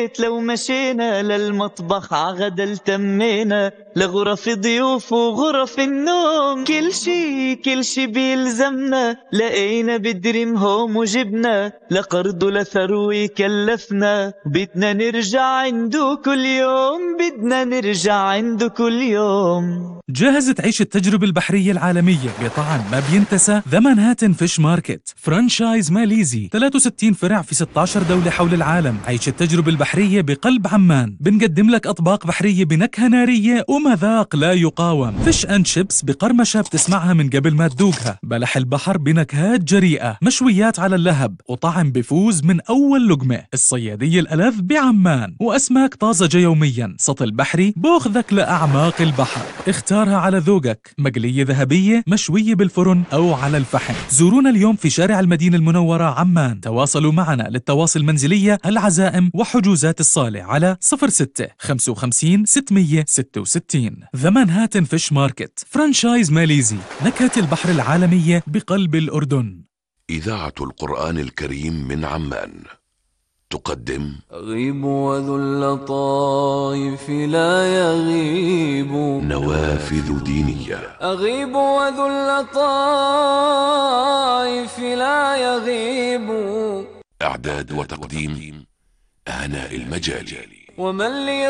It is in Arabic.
لو مشينا للمطبخ عغدا التمينا لغرف ضيوف وغرف النوم، كل شي بيلزمنا لقينا بدريم هوم وجبنا، لقرض لثروي كلفنا، بدنا نرجع عنده كل يوم، بدنا نرجع عنده كل يوم. جاهز تعيش التجربة البحرية العالمية بطعم ما بينتسى؟ ذا مانهاتن فيش ماركت فرانشايز ماليزي، 63 فرع في 16 دولة حول العالم. عيش التجربة البحرية بقلب عمان. بنقدم لك أطباق بحرية بنكهة نارية ومذاق لا يقاوم. فيش أند شيبس بقرمشة بتسمعها من قبل ما تذوقها. بلح البحر بنكهات جريئة. مشويات على اللهب وطعم بفوز من أول لقمة. الصيادية الألذ بعمان وأسماك طازجة يوميا. سطل بحري بأخذك لأعماق البحر. اختارها على ذوقك، مقلية ذهبية، مشوية بالفرن أو على الفحم. زورونا اليوم في شارع المدينة المنورة عمان. تواصلوا معنا للتواصل المنزلية، العزائم وحجوزات الصالة على 06 55 666. ذا مانهاتن فيش ماركت فرانشايز ماليزي، نكهة البحر العالمية بقلب الأردن. إذاعة القرآن الكريم من عمان تقدم أغيب وذو اللطائف لا يغيب، نوافذ دينية. أغيب وذو اللطائف لا يغيب. إعداد وتقديم هناء المجالي. ومن لي